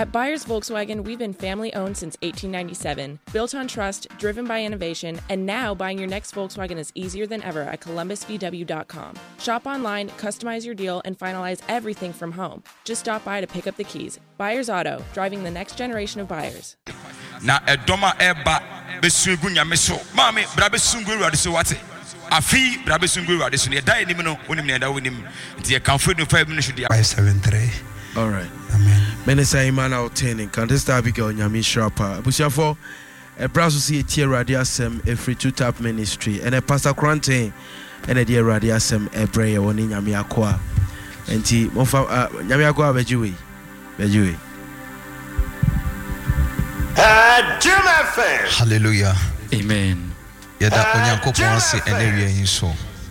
At Byers Volkswagen, we've been family-owned since 1897, built on trust, driven by innovation, and now buying your next Volkswagen is easier than ever at columbusvw.com. Shop online, customize your deal, and finalize everything from home. Just stop by to pick up the keys. Byers Auto, driving the next generation of buyers. Na edoma eba besungu nyame so. Mami, bra besungu urade so wate. Afi bra besungu urade so. Ne da enim no, onim ne da onim. Nti e kanfo no 5 minutes dia. 573. All right. Amen. Minister Emmanuel Taining, Contest Abigail Nyami Shrapa. Bushafo, a brass society radio sem a free two tap ministry, and a pastor Quarantine, and a dear radio sem a prayer one in Nyami Aqua. And T. Mofa Nyami Aqua Bejui. Hallelujah. Amen. Yada onyankopon se ene yin so.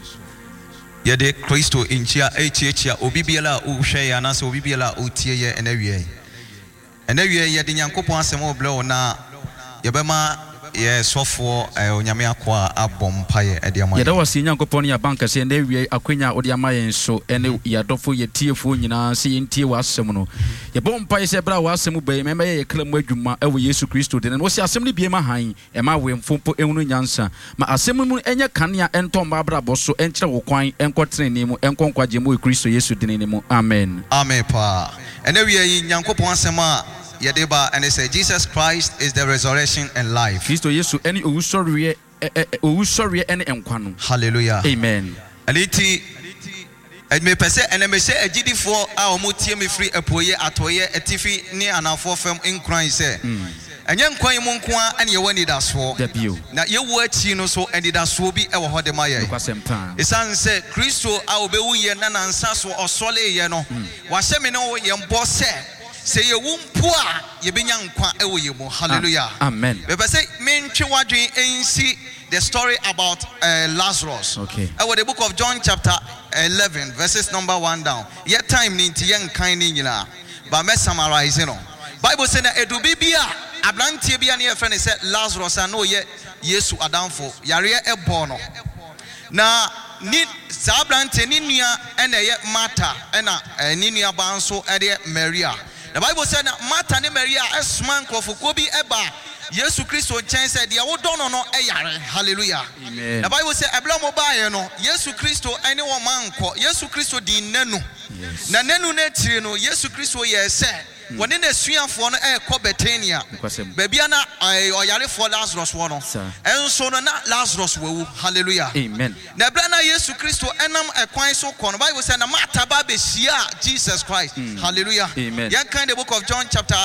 Yede Kristo inchia echiechia obibiela uhwe ya na so obibiela utie ye ene wie. Ene wie yede nyankopon asem oblo na yebema ye sofo onyame akwa abom paye ediama. Yeda wasi nyankopon ya banka se ene wie akwenya odiama yen so ene yadofo ye tiefo nyina se yentie wasem no. Ye bom paye se bra wasem be mema ye klem adwuma ewo Yesu Kristo de no se asem ni biema han e ma we mfompo ehunu nyansa ma asem mu enye kanea entomba bra boso enkyere wo kwan enkotrene mu enkonkwaje mu Kristo Yesu de ne mu amen. Amen pa. Ene wie nyankopon asem a Yadeba, and they say Jesus Christ is the resurrection and life. Kristo Yesu eni owusori eni enkwano. Hallelujah. Amen. Aliti me pese ene me say agidifo a omotie me free apoye atoye etifi ni anafo fam nkran se. Enye nkwan mu nkoa ene ye wani daso. Na ye wo achi no so ene daso bi e wo hode maye. Isan se Kristo a obewu ye na nansa so osole ye no. Wa hye me no ye mbo se say ye wumpua ye benya nkwa ewo ye mo. Hallelujah. Amen. But say mentwe wadwen ensi the story about Lazarus. Okay. Our the book of John chapter 11 verses number 1 down. Yet time ni nti yen kan ni nyina. But me summarize no. Bible say na edubi bia abrantie bia na ye friend say Lazarus and no ye Yesu adamfo yare ebo no. Na ni sabrantie ni nua ena ye Martha ena ni nua ba nso ede Maria. The Bible said that Martha and Maria esman kofuko bi eba Yesu Kristo nchen said dia wo don no eyare. Hallelujah. Amen. The Bible said ebla mo ba no Yesu Kristo ene wo manko Yesu Kristo di nanu. Na nanu na tire no Yesu Kristo ye se woni na suafo no ekọ Betania. Bebia na oyare for Lazarus wo no. Enso no na Lazarus wewu. Hallelujah. Amen. Na ebla na Yesu Kristo enam ekwan so kọ no Bible said na Martha ba be shia Jesus Christ. Hallelujah. Amen. Yan kind the book of John chapter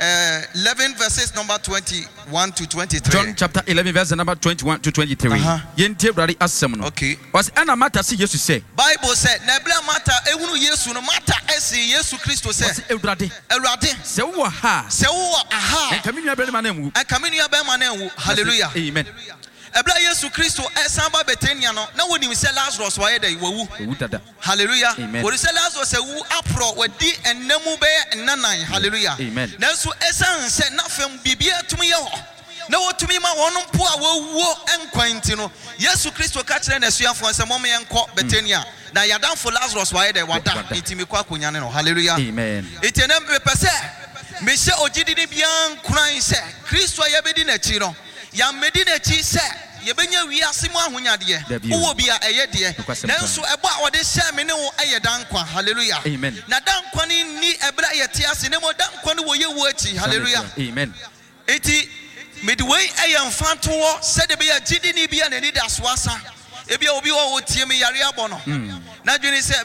11 verses number 21 to 23. John chapter 11 verse number 21 to 23. Yente brari asem no. Okay. Was ana Martha see Jesus say. Bible said na ebla Martha ehunu Yesu no Martha esi Yesu Kristo say. Was Ewurade. Se wo ha. Se wo aha. Enkaminu abema na nwu. Enkaminu abema na nwu. Hallelujah. Amen. Ebla Yesu Kristo esamba Betania no na woni se Lazarus wa ye dey wawu. Dada. Hallelujah. Woni se Lazarus ewu apro wadi ennamu be ennanan. Hallelujah. Amen. Nanso esan se na fam bibia tumi ye ho. Na wotumi ma wono mpo a wawuo enkwanti no Yesu Kristo ka kire na suafo se mom ye enko Betania na yadamfo Lazarus wa ye dey wada itimi kwa kunyane no. Hallelujah. Amen. Itenem be pese me se ogidi ni bia nkran se Kristo ye bedi na chi no ya medi na chi se ye benya wiase mu ahonyade wo bia eye de nanso ebo a wode hye me ne wo eye dankwa. Hallelujah. Amen. Na dankwa ni ebra ye te ase ne mo dankwa ne wo ye wo achi. Hallelujah. Amen. Eti midway eye mfanto wo se de be ya gidi ni bia na ni da so asa ebia obi wo tie me yare abono na dwene se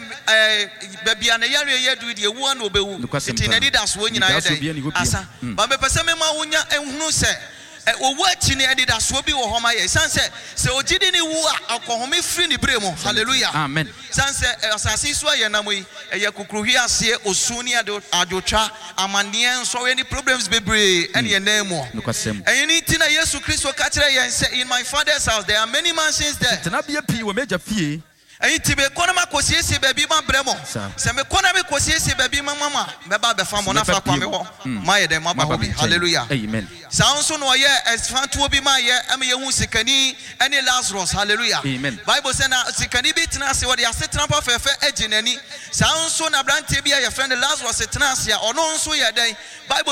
babia na yare ye du de wu na obewu eti na ni da so nyina ye dey asa ba me pese me ma wonya ehunu se owu achi ne edida so bi wo homa ye sanse se ogidi ni wu akohome free ni bremo. Hallelujah. Amen. Sanse asasi so ye namoyi eye kukruhi ase osuni adotwa amane enso any problems bebre ene ye namo eni tina Yesu Kristo ka kire ye say in my father's house there are many mansions there. Tena bia pi wo meja fie Enti be kona makosiesie baby ma bremo se me kona me kosiesie baby ma mama me ba be fa mo na fa kwa me ho ma ye dem ma ba hobi. Hallelujah. Amen. Sounds no ye esfanto bi ma ye am ye hu sikani ene Lazarus. Hallelujah. Amen. Bible say na sikani bi tena se wo de asetena pa fefe aginani sounds na brante bi ye friend Lazarus tena se ono nso ye den Bible